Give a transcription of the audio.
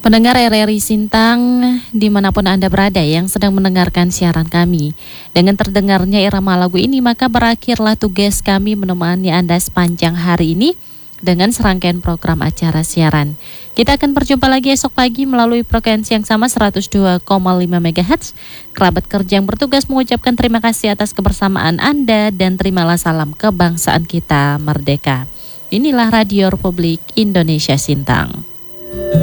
Pendengar RRI Sintang, dimanapun Anda berada yang sedang mendengarkan siaran kami. Dengan terdengarnya irama lagu ini, maka berakhirlah tugas kami menemani Anda sepanjang hari ini dengan serangkaian program acara siaran. Kita akan berjumpa lagi esok pagi melalui frekuensi yang sama 102,5 MHz. Kerabat kerja yang bertugas mengucapkan terima kasih atas kebersamaan Anda dan terimalah salam kebangsaan kita merdeka. Inilah Radio Republik Indonesia Sintang.